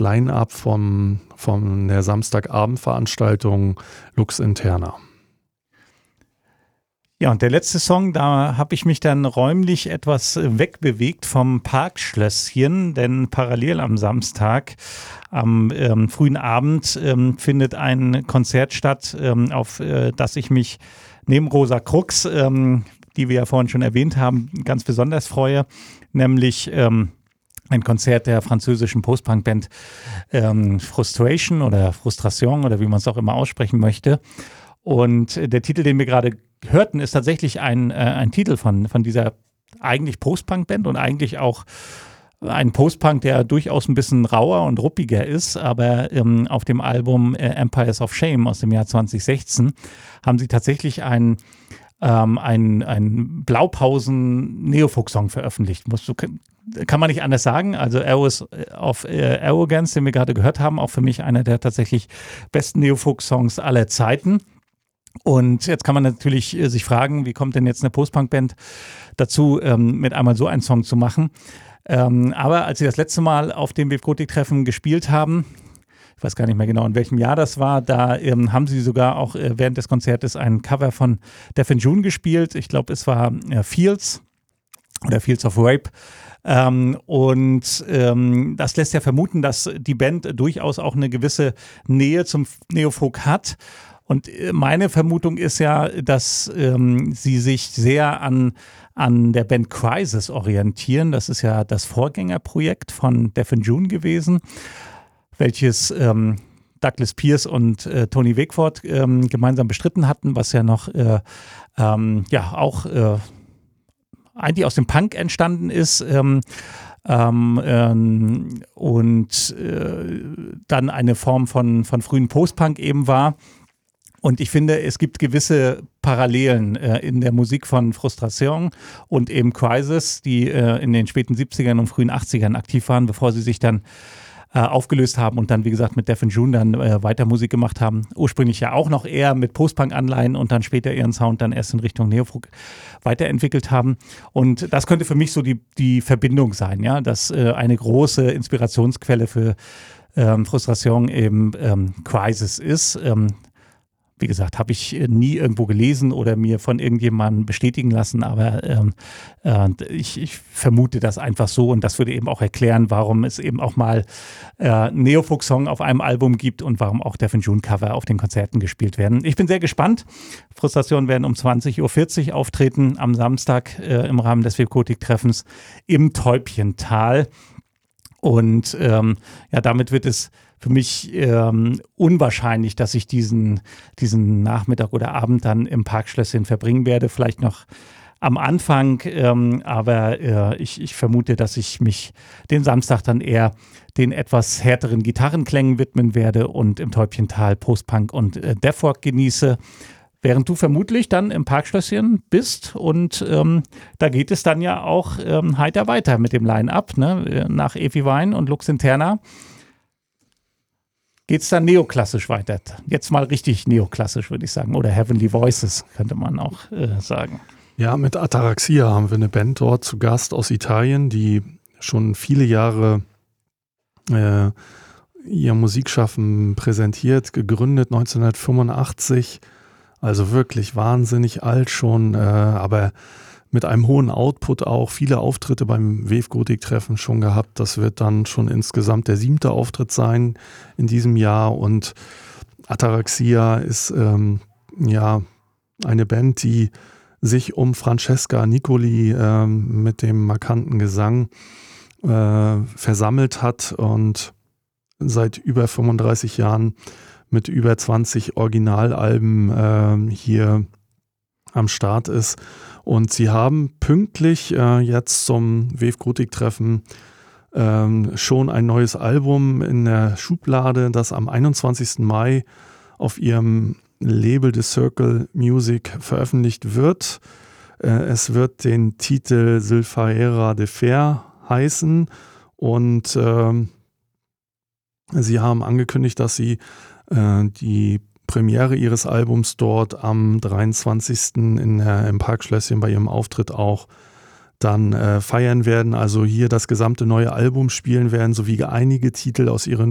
Line-Up von der Samstagabendveranstaltung Lux Interna. Ja, und der letzte Song, da habe ich mich dann räumlich etwas wegbewegt vom Parkschlösschen, denn parallel am Samstag, am frühen Abend, findet ein Konzert statt, auf das ich mich neben Rosa Krux, die wir ja vorhin schon erwähnt haben, ganz besonders freue, nämlich ein Konzert der französischen Post-Punk-Band Frustration oder Frustration oder wie man es auch immer aussprechen möchte. Und der Titel, den wir gerade hörten, ist tatsächlich ein Titel von dieser eigentlich Post-Punk-Band und eigentlich auch ein Post-Punk, der durchaus ein bisschen rauer und ruppiger ist, aber auf dem Album Empires of Shame aus dem Jahr 2016 haben sie tatsächlich einen Blaupausen-Neofolk-Song veröffentlicht. Kann man nicht anders sagen. Also Arrows of Arrogance, den wir gerade gehört haben, auch für mich einer der tatsächlich besten Neofolk-Songs aller Zeiten. Und jetzt kann man natürlich sich fragen, wie kommt denn jetzt eine Post-Punk-Band dazu, mit einmal so einen Song zu machen. Aber als sie das letzte Mal auf dem Wave-Gotik-Treffen gespielt haben, ich weiß gar nicht mehr genau, in welchem Jahr das war, da haben sie sogar auch während des Konzertes ein Cover von Death in June gespielt. Ich glaube, es war Fields oder Fields of Rape. Das lässt ja vermuten, dass die Band durchaus auch eine gewisse Nähe zum Neofolk hat. Und meine Vermutung ist ja, dass sie sich sehr an der Band Crisis orientieren. Das ist ja das Vorgängerprojekt von Death in June gewesen, welches Douglas Pierce und Tony Wakeford gemeinsam bestritten hatten, was ja noch auch eigentlich aus dem Punk entstanden ist. Dann eine Form von frühen Post-Punk eben war. Und ich finde, es gibt gewisse Parallelen in der Musik von Frustration und eben Crisis, die in den späten 70ern und frühen 80ern aktiv waren, bevor sie sich dann aufgelöst haben und dann, wie gesagt, mit Death in June dann weiter Musik gemacht haben. Ursprünglich ja auch noch eher mit Post-Punk-Anleihen und dann später ihren Sound dann erst in Richtung Neofolk weiterentwickelt haben. Und das könnte für mich so die Verbindung sein, ja, dass eine große Inspirationsquelle für Frustration eben Crisis ist. Wie gesagt, habe ich nie irgendwo gelesen oder mir von irgendjemandem bestätigen lassen, aber ich vermute das einfach so und das würde eben auch erklären, warum es eben auch mal Neofolk-Song auf einem Album gibt und warum auch Death in June Cover auf den Konzerten gespielt werden. Ich bin sehr gespannt. Frustration werden um 20.40 Uhr auftreten am Samstag im Rahmen des Wave-Gotik-Treffens im Täubchental. Und damit wird es für mich unwahrscheinlich, dass ich diesen Nachmittag oder Abend dann im Parkschlösschen verbringen werde. Vielleicht noch am Anfang, aber ich vermute, dass ich mich den Samstag dann eher den etwas härteren Gitarrenklängen widmen werde und im Täubchental Post-Punk und Deathrock genieße. Während du vermutlich dann im Parkschlösschen bist und da geht es dann ja auch heiter weiter mit dem Line-Up, ne? Nach Evi Wein und Lux Interna geht es dann neoklassisch weiter. Jetzt mal richtig neoklassisch, würde ich sagen. Oder Heavenly Voices, könnte man auch sagen. Ja, mit Ataraxia haben wir eine Band dort zu Gast aus Italien, die schon viele Jahre ihr Musikschaffen präsentiert, gegründet 1985. Also wirklich wahnsinnig alt schon, aber mit einem hohen Output auch, viele Auftritte beim Wave-Gotik-Treffen schon gehabt. Das wird dann schon insgesamt der 7. Auftritt sein in diesem Jahr. Und Ataraxia ist eine Band, die sich um Francesca Nicoli mit dem markanten Gesang versammelt hat und seit über 35 Jahren mit über 20 Originalalben hier am Start ist. Und sie haben pünktlich jetzt zum Wave-Gotik-Treffen schon ein neues Album in der Schublade, das am 21. Mai auf ihrem Label The Circle Music veröffentlicht wird. Es wird den Titel Sylphaera de Fer heißen und sie haben angekündigt, dass sie die Premiere ihres Albums dort am 23. im Parkschlösschen bei ihrem Auftritt auch dann feiern werden. Also hier das gesamte neue Album spielen werden, sowie einige Titel aus ihren